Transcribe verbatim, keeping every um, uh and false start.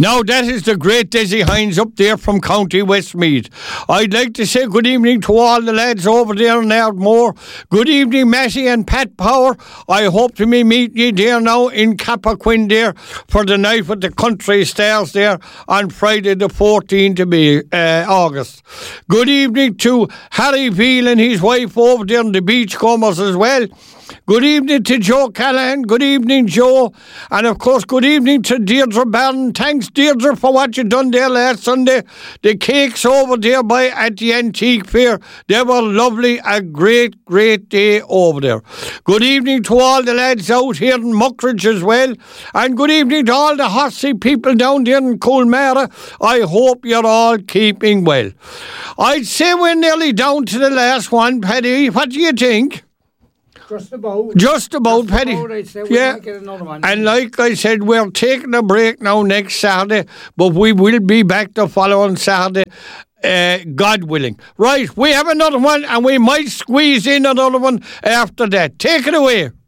Now that is the great Desi Hines up there from County Westmeath. I'd like to say good evening to all the lads over there in Ardmore. Good evening, Matty and Pat Power. I hope to be meeting you there now in Cappaquin there for the night with the Country Stars there on Friday the fourteenth of May, uh, August. Good evening to Harry Veal and his wife over there in the Beachcombers as well. Good evening to Joe Callahan. Good evening, Joe. And, of course, good evening to Deirdre Barron. Thanks, Deirdre, for what you done there last Sunday. The cakes over there by at the Antique Fair, they were lovely. A great, great day over there. Good evening to all the lads out here in Muckridge as well. And good evening to all the horsey people down there in Coolmara. I hope you're all keeping well. I'd say we're nearly down to the last one, Paddy. What do you think? Just about. Just about, Just Paddy. About, I'd say. We yeah. might get another one. And like I said, we're taking a break now next Saturday, but we will be back the following Saturday, uh, God willing. Right, we have another one, and we might squeeze in another one after that. Take it away.